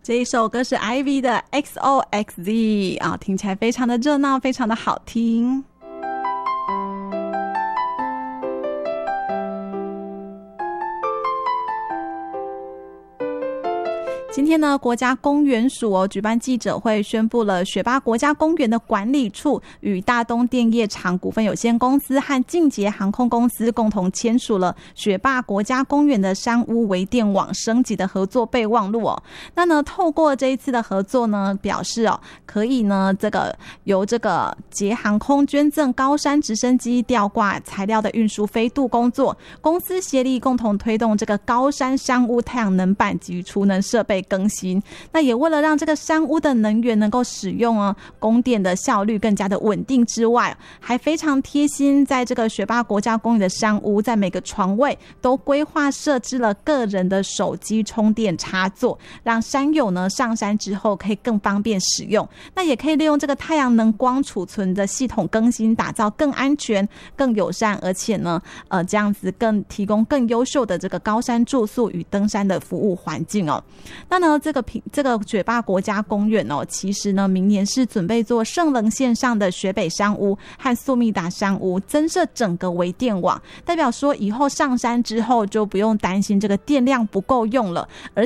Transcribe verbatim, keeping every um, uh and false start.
这一首歌是 I V 的 X O X Z 啊，听起来非常的热闹，非常的好听。今天呢，国家公园署哦举办记者会，宣布了雪霸国家公园的管理处与大东电业厂股份有限公司和晋捷航空公司共同签署了雪霸国家公园的山屋微电网升级的合作备忘录哦。那呢，透过这一次的合作呢，表示哦，可以呢这个由这个捷航空捐赠高山直升机吊挂材料的运输飞渡工作，公司协力共同推动这个高山山屋太阳能板及储能设备更新。那也为了让这个山屋的能源能够使用哦，供电的效率更加的稳定之外，还非常贴心，在这个雪霸国家公园的山屋，在每个床位都规划设置了个人的手机充电插座，让山友呢上山之后可以更方便使用。那也可以利用这个太阳能光储存的系统更新，打造更安全、更友善，而且呢，呃，这样子更提供更优秀的这个高山住宿与登山的服务环境哦。那呢，这个这个雪霸国家公园哦，其实呢，明年是准备做圣棱线上的雪北山屋和苏密达山屋，增设整个微电网，代表说以后上山之后就不用担心这个电量不够用了，而